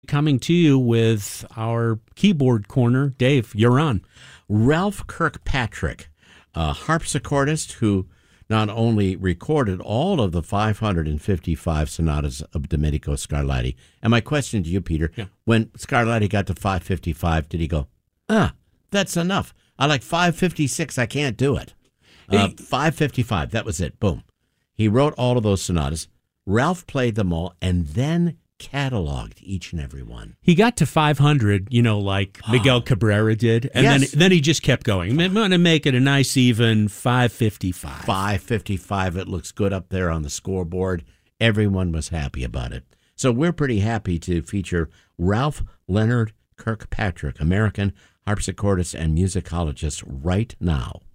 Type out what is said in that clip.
coming to you with our keyboard corner. Dave, you're on. Ralph Kirkpatrick, a harpsichordist who not only recorded all of the 555 sonatas of Domenico Scarlatti. And my question to you, Peter, when Scarlatti got to 555, did he go, that's enough. I like 556, I can't do it. 555, that was it, boom. He wrote all of those sonatas. Ralph played them all and then cataloged each and every one. He got to 500, like Miguel Cabrera did, and then he just kept going. I'm going to make it a nice even 555. 555, it looks good up there on the scoreboard. Everyone was happy about it. So we're pretty happy to feature Ralph Leonard Kirkpatrick, American harpsichordist and musicologist, right now.